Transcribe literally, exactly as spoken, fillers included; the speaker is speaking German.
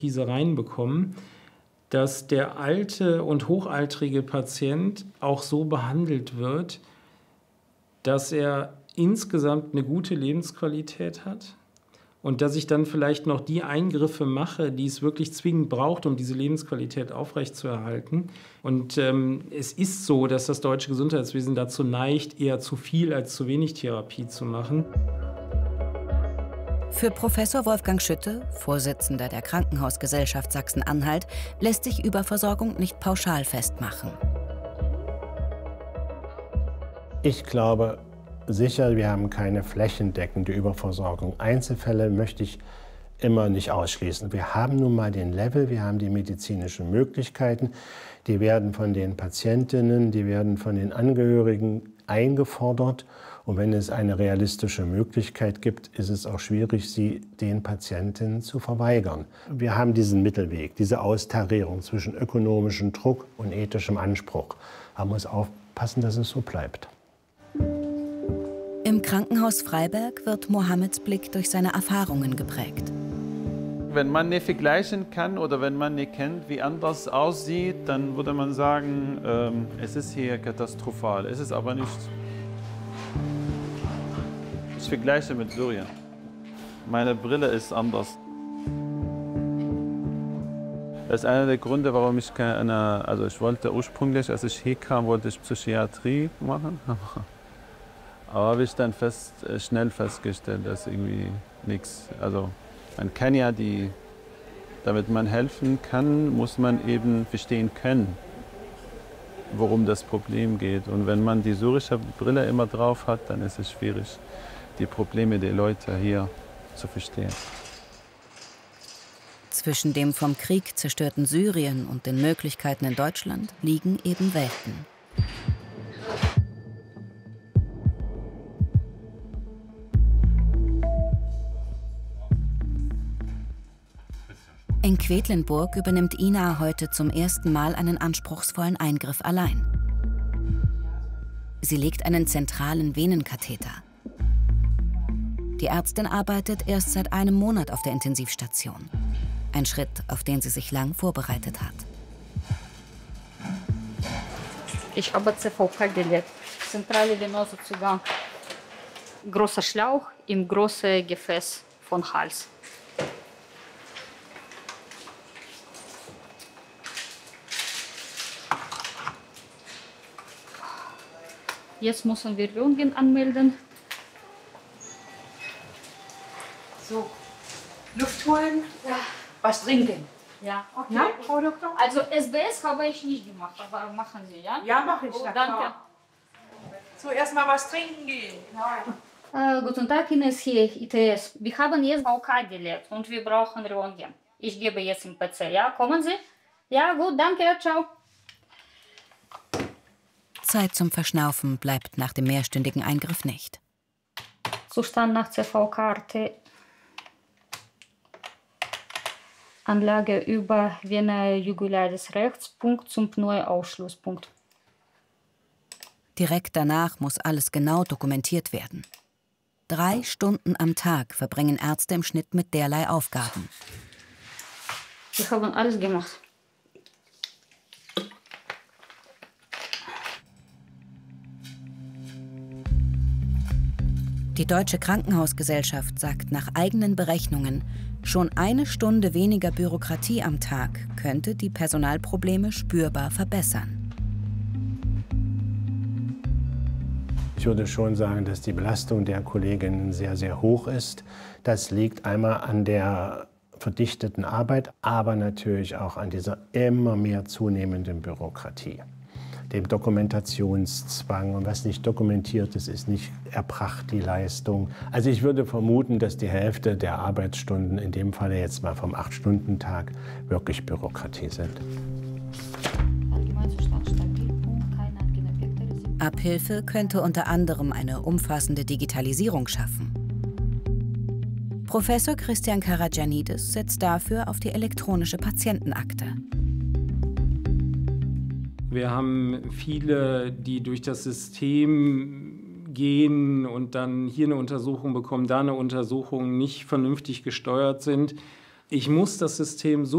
diese reinbekommen, dass der alte und hochaltrige Patient auch so behandelt wird, dass er insgesamt eine gute Lebensqualität hat und dass ich dann vielleicht noch die Eingriffe mache, die es wirklich zwingend braucht, um diese Lebensqualität aufrechtzuerhalten. Und ähm, es ist so, dass das deutsche Gesundheitswesen dazu neigt, eher zu viel als zu wenig Therapie zu machen. Für Professor Wolfgang Schütte, Vorsitzender der Krankenhausgesellschaft Sachsen-Anhalt, lässt sich Überversorgung nicht pauschal festmachen. Ich glaube sicher, wir haben keine flächendeckende Überversorgung. Einzelfälle möchte ich immer nicht ausschließen. Wir haben nun mal den Level, wir haben die medizinischen Möglichkeiten. Die werden von den Patientinnen, die werden von den Angehörigen eingefordert. Und wenn es eine realistische Möglichkeit gibt, ist es auch schwierig, sie den Patientinnen zu verweigern. Wir haben diesen Mittelweg, diese Austarierung zwischen ökonomischem Druck und ethischem Anspruch. Man muss aufpassen, dass es so bleibt. Im Krankenhaus Freiberg wird Mohammeds Blick durch seine Erfahrungen geprägt. Wenn man nicht vergleichen kann oder wenn man nicht kennt, wie anders aussieht, dann würde man sagen, ähm, es ist hier katastrophal. Es ist aber nicht. Ich vergleiche mit Syrien. Meine Brille ist anders. Das ist einer der Gründe, warum ich keine, also ich wollte ursprünglich, als ich hier kam, wollte ich Psychiatrie machen. Aber habe ich dann fest, schnell festgestellt, dass irgendwie nichts. Also man kann ja die, damit man helfen kann, muss man eben verstehen können, worum das Problem geht. Und wenn man die syrische Brille immer drauf hat, dann ist es schwierig, die Probleme der Leute hier zu verstehen. Zwischen dem vom Krieg zerstörten Syrien und den Möglichkeiten in Deutschland liegen eben Welten. In Quedlinburg übernimmt Ina heute zum ersten Mal einen anspruchsvollen Eingriff allein. Sie legt einen zentralen Venenkatheter. Die Ärztin arbeitet erst seit einem Monat auf der Intensivstation. Ein Schritt, auf den sie sich lang vorbereitet hat. Ich habe C V K gelegt. Zentrale Venosezugang. Großer Schlauch im großen Gefäß von Hals. Jetzt müssen wir Röntgen anmelden. So, Luft holen, ja. Was trinken. Ja, okay. Ja, Frau Doktor? Also S B S habe ich nicht gemacht, aber machen Sie, ja? Ja, mache ich. Oh, na danke. klar. So, erstmal was trinken gehen. Ja. Äh, guten Tag, Ines hier, I T S. Wir haben jetzt V K gelegt und wir brauchen Röntgen. Ich gebe jetzt im P C, ja? Kommen Sie? Ja, gut, danke, ciao. Zeit zum Verschnaufen bleibt nach dem mehrstündigen Eingriff nicht. Zustand nach C V-Karte. Anlage über Vena jugularis rechts, Punkt zum Pneuausschlusspunkt. Direkt danach muss alles genau dokumentiert werden. Drei Stunden am Tag verbringen Ärzte im Schnitt mit derlei Aufgaben. Wir haben alles gemacht. Die Deutsche Krankenhausgesellschaft sagt nach eigenen Berechnungen, schon eine Stunde weniger Bürokratie am Tag könnte die Personalprobleme spürbar verbessern. Ich würde schon sagen, dass die Belastung der Kolleginnen sehr, sehr hoch ist. Das liegt einmal an der verdichteten Arbeit, aber natürlich auch an dieser immer mehr zunehmenden Bürokratie. Dem Dokumentationszwang, und was nicht dokumentiert ist, ist nicht erbracht die Leistung. Also ich würde vermuten, dass die Hälfte der Arbeitsstunden, in dem Falle jetzt mal vom acht-Stunden-Tag, wirklich Bürokratie sind. Abhilfe könnte unter anderem eine umfassende Digitalisierung schaffen. Professor Christian Karagianidis setzt dafür auf die elektronische Patientenakte. Wir haben viele, die durch das System gehen und dann hier eine Untersuchung bekommen, da eine Untersuchung, nicht vernünftig gesteuert sind. Ich muss das System so